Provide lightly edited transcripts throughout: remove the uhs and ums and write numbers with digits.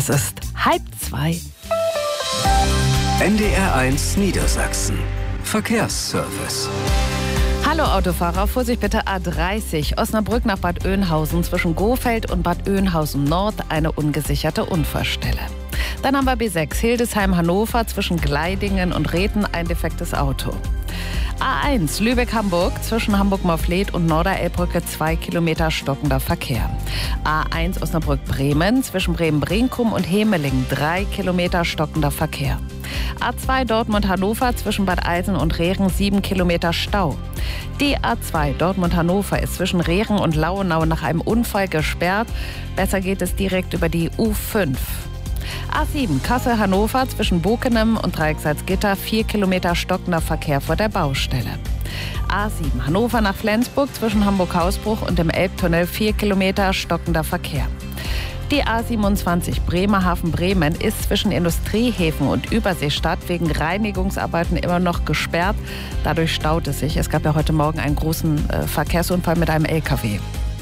Es ist 1:30. NDR1 Niedersachsen. Verkehrsservice. Hallo Autofahrer, Vorsicht bitte A30, Osnabrück nach Bad Oeynhausen zwischen Gohfeld und Bad Oeynhausen Nord eine ungesicherte Unfallstelle. Dann haben wir B6 Hildesheim-Hannover zwischen Gleidingen und Rethen ein defektes Auto. A1 Lübeck-Hamburg zwischen Hamburg-Morfleet und Norderelbbrücke 2 Kilometer stockender Verkehr. A1 Osnabrück-Bremen zwischen Bremen-Brinkum und Hemeling 3 Kilometer stockender Verkehr. A2 Dortmund-Hannover zwischen Bad Eilsen und Rehren 7 Kilometer Stau. Die A2 Dortmund-Hannover ist zwischen Rehren und Lauenau nach einem Unfall gesperrt. Besser geht es direkt über die U5. A7 Kassel-Hannover zwischen Bokenem und Dreieck-Salzgitter 4 Kilometer stockender Verkehr vor der Baustelle. A7 Hannover nach Flensburg zwischen Hamburg-Hausbruch und dem Elbtunnel 4 Kilometer stockender Verkehr. Die A27 Bremerhaven-Bremen ist zwischen Industriehäfen und Überseestadt wegen Reinigungsarbeiten immer noch gesperrt. Dadurch staut es sich. Es gab ja heute Morgen einen großen Verkehrsunfall mit einem LKW.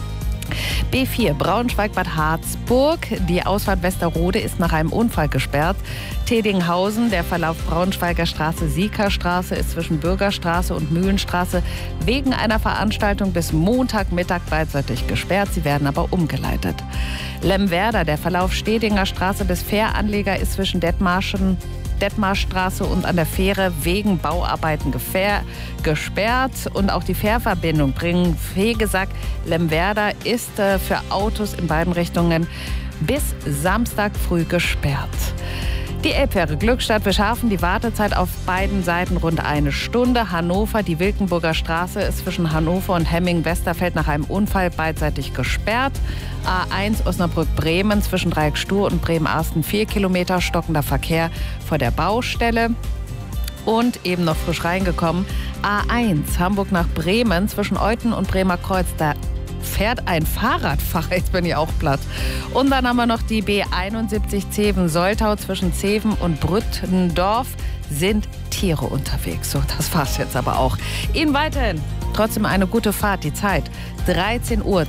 B4 Braunschweig-Bad Harzburg. Die Ausfahrt Westerrode ist nach einem Unfall gesperrt. Tedinghausen, der Verlauf Braunschweiger Straße-Siekerstraße ist zwischen Bürgerstraße und Mühlenstraße wegen einer Veranstaltung bis Montagmittag beidseitig gesperrt. Sie werden aber umgeleitet. Lemwerder, der Verlauf Stedinger Straße bis Fähranleger ist zwischen Detmarstraße und an der Fähre wegen Bauarbeiten gesperrt. Und auch die Fährverbindung Bringen-Fegesack-Lemwerder ist für Autos in beiden Richtungen bis Samstag früh gesperrt. Die Elbfähre Glückstadt-Wischhafen, die Wartezeit auf beiden Seiten rund 1 Stunde. Hannover, die Wilkenburger Straße ist zwischen Hannover und Hemming-Westerfeld nach einem Unfall beidseitig gesperrt. A1 Osnabrück-Bremen zwischen Dreieck-Stur und Bremen-Arsten 4 Kilometer stockender Verkehr vor der Baustelle. Und eben noch frisch reingekommen, A1 Hamburg nach Bremen zwischen Euthen und Bremer Kreuz. Da fährt ein Fahrradfahrer, jetzt bin ich auch platt. Und dann haben wir noch die B71 Zeven-Soltau zwischen Zeven und Brüttendorf sind Tiere unterwegs. So, das war's jetzt aber auch. Ihnen weiterhin trotzdem eine gute Fahrt. Die Zeit 13:32 Uhr.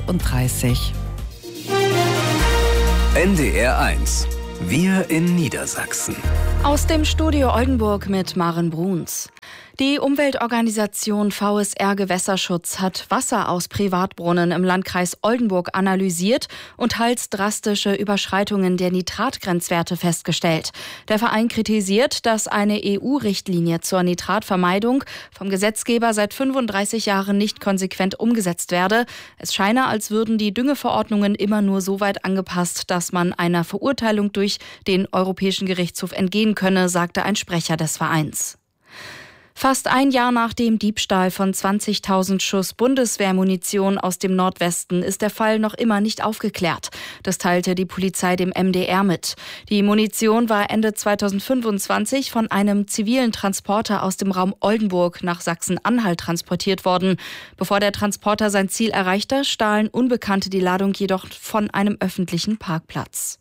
NDR1. Wir in Niedersachsen. Aus dem Studio Oldenburg mit Maren Bruns. Die Umweltorganisation VSR Gewässerschutz hat Wasser aus Privatbrunnen im Landkreis Oldenburg analysiert und teils drastische Überschreitungen der Nitratgrenzwerte festgestellt. Der Verein kritisiert, dass eine EU-Richtlinie zur Nitratvermeidung vom Gesetzgeber seit 35 Jahren nicht konsequent umgesetzt werde. Es scheine, als würden die Düngeverordnungen immer nur so weit angepasst, dass man einer Verurteilung durch den Europäischen Gerichtshof entgehen könne, sagte ein Sprecher des Vereins. Fast ein Jahr nach dem Diebstahl von 20.000 Schuss Bundeswehrmunition aus dem Nordwesten ist der Fall noch immer nicht aufgeklärt. Das teilte die Polizei dem MDR mit. Die Munition war Ende 2025 von einem zivilen Transporter aus dem Raum Oldenburg nach Sachsen-Anhalt transportiert worden. Bevor der Transporter sein Ziel erreichte, stahlen Unbekannte die Ladung jedoch von einem öffentlichen Parkplatz.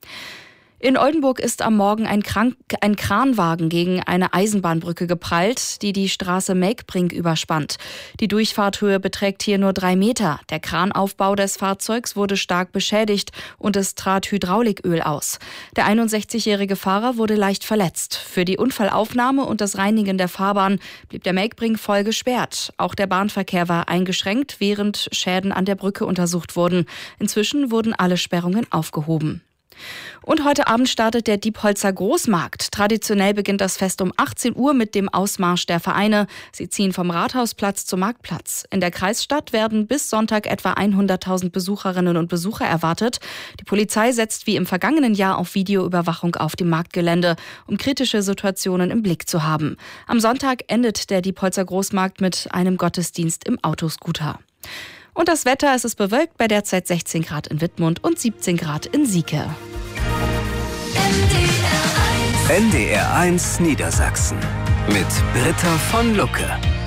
In Oldenburg ist am Morgen ein Kranwagen gegen eine Eisenbahnbrücke geprallt, die die Straße Melkbrink überspannt. Die Durchfahrthöhe beträgt hier nur 3 Meter. Der Kranaufbau des Fahrzeugs wurde stark beschädigt und es trat Hydrauliköl aus. Der 61-jährige Fahrer wurde leicht verletzt. Für die Unfallaufnahme und das Reinigen der Fahrbahn blieb der Melkbrink voll gesperrt. Auch der Bahnverkehr war eingeschränkt, während Schäden an der Brücke untersucht wurden. Inzwischen wurden alle Sperrungen aufgehoben. Und heute Abend startet der Diepholzer Großmarkt. Traditionell beginnt das Fest um 18 Uhr mit dem Ausmarsch der Vereine. Sie ziehen vom Rathausplatz zum Marktplatz. In der Kreisstadt werden bis Sonntag etwa 100.000 Besucherinnen und Besucher erwartet. Die Polizei setzt wie im vergangenen Jahr auf Videoüberwachung auf dem Marktgelände, um kritische Situationen im Blick zu haben. Am Sonntag endet der Diepholzer Großmarkt mit einem Gottesdienst im Autoscooter. Und das Wetter, es ist bewölkt bei derzeit 16 Grad in Wittmund und 17 Grad in Sieke. NDR1 Niedersachsen mit Britta von Lucke.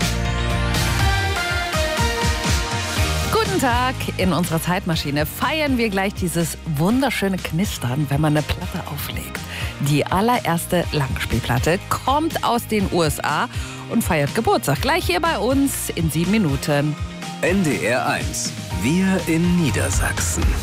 Guten Tag, in unserer Zeitmaschine feiern wir gleich dieses wunderschöne Knistern, wenn man eine Platte auflegt. Die allererste Langspielplatte kommt aus den USA und feiert Geburtstag. Gleich hier bei uns in 7 Minuten. NDR1. Wir in Niedersachsen.